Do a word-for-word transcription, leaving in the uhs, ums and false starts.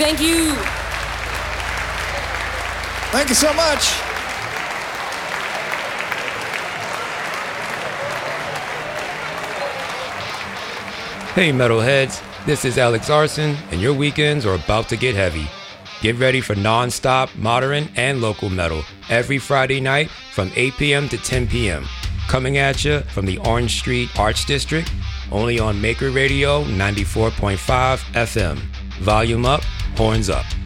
Thank you. Thank you so much. Hey metalheads, this is Alex Arson, and your weekends are about to get heavy. Get ready for non-stop modern and local metal every Friday night from eight p.m. to ten p.m. Coming at you from the Orange Street Arts District, only on Maker Radio ninety-four point five F M. Volume up, horns up.